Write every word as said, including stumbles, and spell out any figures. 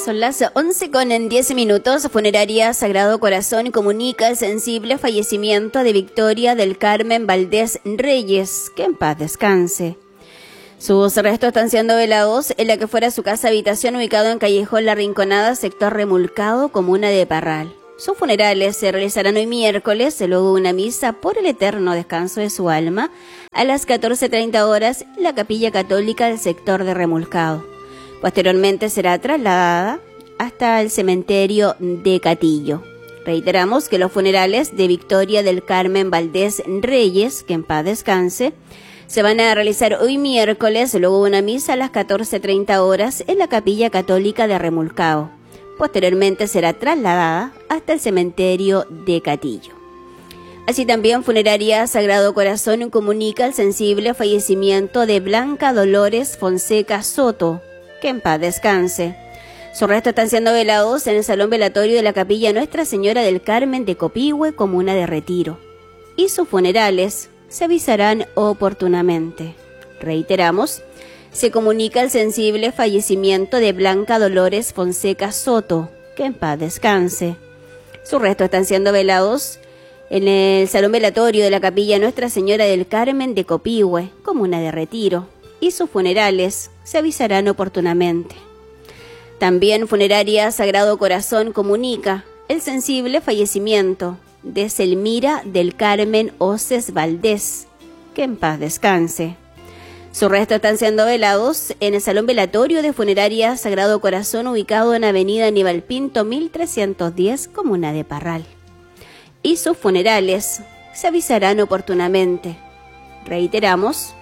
Son las once con diez minutos. Funeraria Sagrado Corazón comunica el sensible fallecimiento de Victoria del Carmen Valdés Reyes, que en paz descanse. Sus restos están siendo velados en la que fuera su casa habitación ubicado en Callejón La Rinconada, sector Remulcado, comuna de Parral. Sus funerales se realizarán hoy miércoles, luego de una misa por el eterno descanso de su alma, a las catorce treinta horas en la Capilla Católica del sector de Remulcado. Posteriormente será trasladada hasta el cementerio de Catillo. Reiteramos que los funerales de Victoria del Carmen Valdés Reyes, que en paz descanse, se van a realizar hoy miércoles, luego de una misa a las catorce treinta horas en la Capilla Católica de Remulcado. Posteriormente será trasladada hasta el cementerio de Catillo. Así también Funeraria Sagrado Corazón comunica el sensible fallecimiento de Blanca Dolores Fonseca Soto, que en paz descanse. Sus restos están siendo velados en el salón velatorio de la Capilla Nuestra Señora del Carmen de Copihue, comuna de Retiro. Y sus funerales se avisarán oportunamente. Reiteramos, se comunica el sensible fallecimiento de Blanca Dolores Fonseca Soto, que en paz descanse. Sus restos están siendo velados en el salón velatorio de la Capilla Nuestra Señora del Carmen de Copihue, comuna de Retiro, y sus funerales se avisarán oportunamente. También Funeraria Sagrado Corazón comunica el sensible fallecimiento de Selmira del Carmen Oces Valdés, que en paz descanse. Sus restos están siendo velados en el salón velatorio de Funeraria Sagrado Corazón ubicado en Avenida Aníbal Pinto mil trescientos diez, comuna de Parral. Y sus funerales se avisarán oportunamente. Reiteramos,